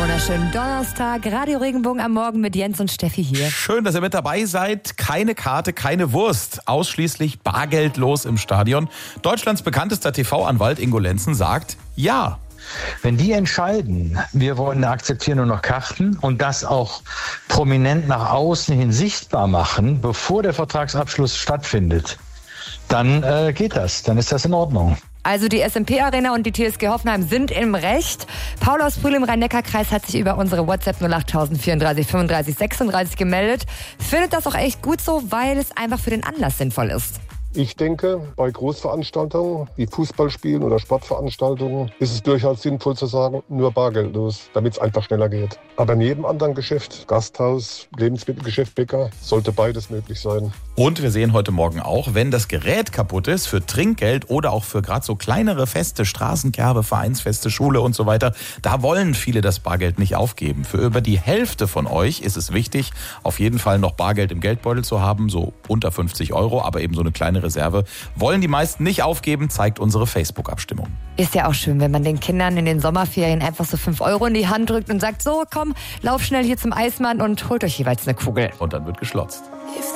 wunderschönen Donnerstag. Radio Regenbogen am Morgen mit Jens und Steffi hier. Schön, dass ihr mit dabei seid. Keine Karte, keine Wurst. Ausschließlich bargeldlos im Stadion. Deutschlands bekanntester TV-Anwalt Ingo Lenzen sagt ja. Wenn die entscheiden, wir wollen akzeptieren nur noch Karten und das auch prominent nach außen hin sichtbar machen, bevor der Vertragsabschluss stattfindet, dann geht das, dann ist das in Ordnung. Also die SMP-Arena und die TSG Hoffenheim sind im Recht. Paul aus Brühl im Rhein-Neckar-Kreis hat sich über unsere WhatsApp 08000 34 35 36 gemeldet. Findet das auch echt gut so, weil es einfach für den Anlass sinnvoll ist. Ich denke, bei Großveranstaltungen wie Fußballspielen oder Sportveranstaltungen ist es durchaus sinnvoll zu sagen, nur bargeldlos, damit es einfach schneller geht. Aber in jedem anderen Geschäft, Gasthaus, Lebensmittelgeschäft, Bäcker, sollte beides möglich sein. Und wir sehen heute Morgen auch, wenn das Gerät kaputt ist, für Trinkgeld oder auch für gerade so kleinere Feste, Straßenkerbe, Vereinsfeste, Schule und so weiter, da wollen viele das Bargeld nicht aufgeben. Für über die Hälfte von euch ist es wichtig, auf jeden Fall noch Bargeld im Geldbeutel zu haben, so unter 50 €, aber eben so eine kleine Reserve. Wollen die meisten nicht aufgeben, zeigt unsere Facebook-Abstimmung. Ist ja auch schön, wenn man den Kindern in den Sommerferien einfach so 5 € in die Hand drückt und sagt, so komm, lauf schnell hier zum Eismann und holt euch jeweils eine Kugel. Und dann wird geschlotzt.